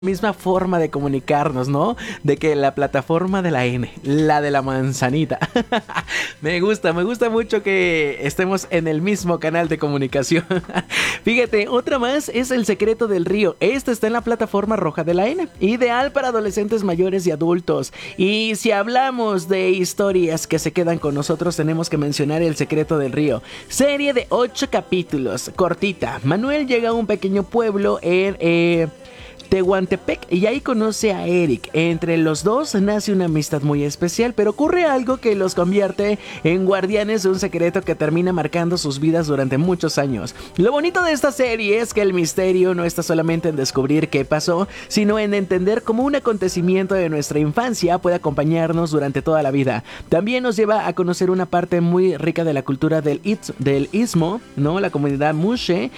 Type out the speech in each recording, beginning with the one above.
misma forma de comunicarnos, ¿no? De que la plataforma de la N, la de la manzanita. Me gusta mucho que estemos en el mismo canal de comunicación. Fíjate, otra más es El secreto del río. Esta está en la plataforma roja de la N, ideal para adolescentes mayores y adultos. Y si hablamos de historias que se quedan con nosotros, tenemos que mencionar El secreto del río. Serie de 8 capítulos, cortita. Manuel llega a un pequeño pueblo en Tehuantepec y ahí conoce a Eric. Entre los dos nace una amistad muy especial, pero ocurre algo que los convierte en guardianes de un secreto que termina marcando sus vidas durante muchos años. Lo bonito de esta serie es que el misterio no está solamente en descubrir qué pasó, sino en entender cómo un acontecimiento de nuestra infancia puede acompañarnos durante toda la vida. También nos lleva a conocer una parte muy rica de la cultura del Istmo, ¿no? La comunidad Mushe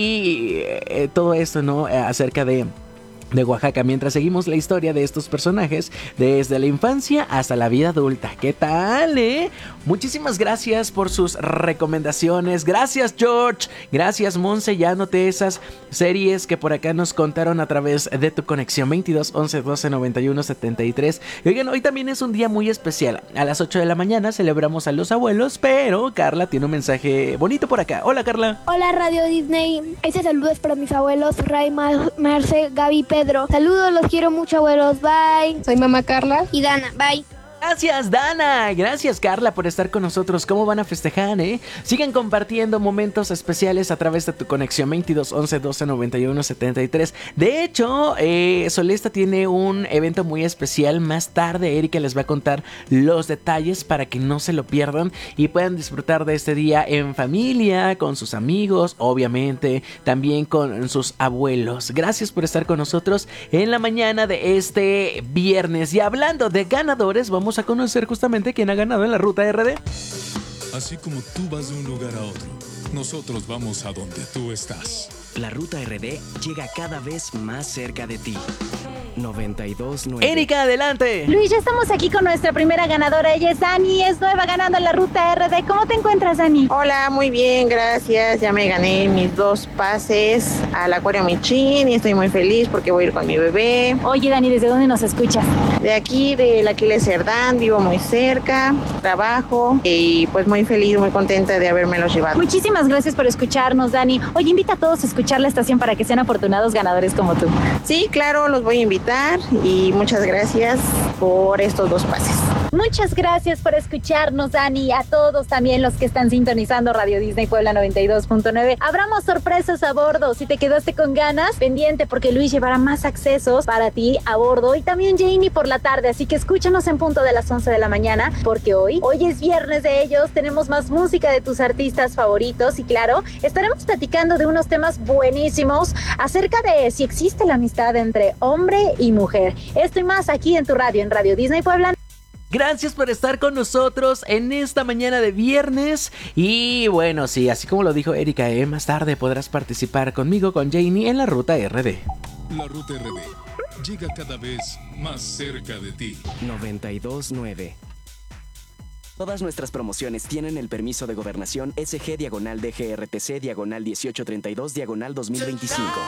y todo esto, ¿no? Acerca de Oaxaca, mientras seguimos la historia de estos personajes desde la infancia hasta la vida adulta. ¿Qué tal, Muchísimas gracias por sus recomendaciones. Gracias, George. Gracias, Monse. Ya anoté esas series que por acá nos contaron a través de tu conexión 22 11 12 91 73. Y oigan, hoy también es un día muy especial. A las 8 de la mañana celebramos a los abuelos, pero Carla tiene un mensaje bonito por acá. Hola, Carla. Hola, Radio Disney. Este saludo es para mis abuelos Ray, Marce, Gaby, Pedro. Saludos, los quiero mucho, abuelos. Bye. Soy mamá Carla. Y Dana. Bye. Gracias, Dana. Gracias, Carla, por estar con nosotros. ¿Cómo van a festejar, Sigan compartiendo momentos especiales a través de tu conexión 22 11 12 91 73. De hecho, Solesta tiene un evento muy especial. Más tarde, Erika les va a contar los detalles para que no se lo pierdan y puedan disfrutar de este día en familia, con sus amigos, obviamente, también con sus abuelos. Gracias por estar con nosotros en la mañana de este viernes. Y hablando de ganadores, vamos a conocer justamente quién ha ganado en la Ruta RD. Así como tú vas de un lugar a otro, nosotros vamos a donde tú estás. La Ruta RD llega cada vez más cerca de ti. 92.9. Erika, adelante. Luis, ya estamos aquí con nuestra primera ganadora. Ella es Dani, es nueva ganando en la Ruta RD. ¿Cómo te encuentras, Dani? Hola, muy bien, gracias. Ya me gané mis 2 pases al Acuario Michin y estoy muy feliz porque voy a ir con mi bebé. Oye, Dani, ¿desde dónde nos escuchas? De aquí, de la Aquiles Cerdán, vivo muy cerca, trabajo y pues muy feliz, muy contenta de habérmelos llevado. Muchísimas gracias por escucharnos, Dani. Oye, invita a todos a escuchar la estación para que sean afortunados ganadores como tú. Sí, claro, los voy a invitar y muchas gracias por estos 2 pases. Muchas gracias por escucharnos, Dani, a todos también los que están sintonizando Radio Disney Puebla 92.9. Habrá más sorpresas a bordo. Si te quedaste con ganas, pendiente porque Luis llevará más accesos para ti a bordo y también Jamie por la tarde. Así que escúchanos en punto de las 11 de la mañana porque hoy es viernes de ellos. Tenemos más música de tus artistas favoritos y claro, estaremos platicando de unos temas buenísimos acerca de si existe la amistad entre hombre y mujer. Esto y más aquí en tu radio, en Radio Disney Puebla. Gracias por estar con nosotros en esta mañana de viernes. Y bueno, sí, así como lo dijo Erika, más tarde podrás participar conmigo, con Janie, en la Ruta RD. La Ruta RD llega cada vez más cerca de ti. 92.9. Todas nuestras promociones tienen el permiso de gobernación SG /DGRTC /1832 /2025.